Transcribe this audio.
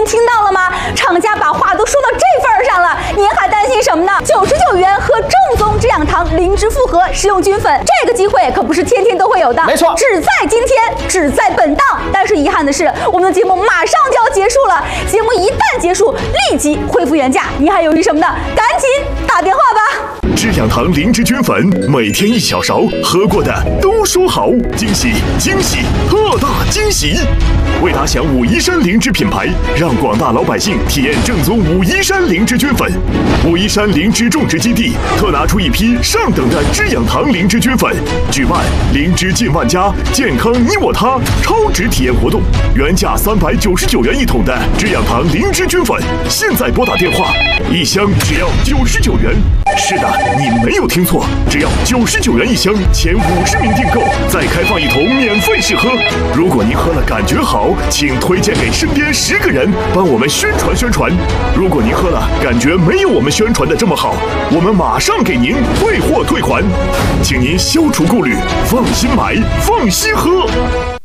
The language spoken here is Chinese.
听到了吗？厂家把话都说到这份儿上了，您还担心什么呢？99元喝正宗制氧堂灵芝复合食用菌粉，这个机会可不是天天都会有的， 没错， 只在今天，只在本档。但是遗憾的是，我们的节目马上就要结束了，节目一旦结束，立即恢复原价，你还犹豫什么呢？赶紧打电话吧！ 制氧堂灵芝菌粉，每天1小勺，喝过的都说好，惊喜惊喜，特大惊喜！为打响武夷山灵芝品牌，让广大老百姓体验正宗武夷山灵芝菌粉。武夷山灵芝种植基地特拿出一批上等的制氧堂灵芝菌粉，举办灵芝进万家，健康你我他超值体验活动，原价399元1桶的制氧堂灵芝菌粉，现在拨打电话，1箱只要99元。是的，你没有听错，只要99元1箱，前50名订购，再开放1桶免费试喝。如果您喝了感觉好，请推荐给身边10个人，帮我们宣传宣传。如果您喝了感觉没有我们宣传的这么好，我们马上给您退货退款，请您消除顾虑，放心买，放心喝。